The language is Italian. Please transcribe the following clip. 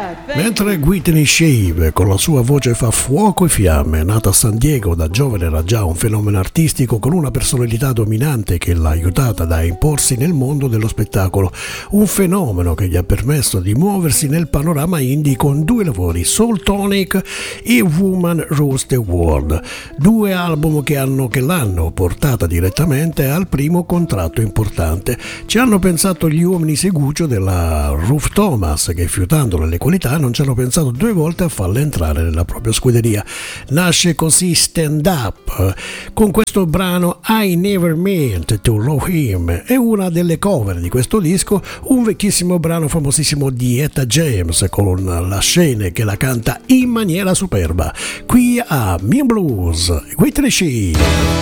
Mentre Whitney Shave con la sua voce fa fuoco e fiamme, nata a San Diego da giovane era già un fenomeno artistico con una personalità dominante che l'ha aiutata a imporsi nel mondo dello spettacolo, un fenomeno che gli ha permesso di muoversi nel panorama indie con 2 lavori, Soul Tonic e Woman Rules the World, 2 album che l'hanno portata direttamente al primo contratto importante. Ci hanno pensato gli uomini seguccio della Ruth Thomas che, fiutandole le qualità, non ci hanno pensato 2 volte a farla entrare nella propria scuderia. Nasce così Stand Up con questo brano I Never Meant to Love Him, è una delle cover di questo disco, un vecchissimo brano famosissimo di Etta James con la scena che la canta in maniera superba. Qui a Mean Blues Whitney Shave.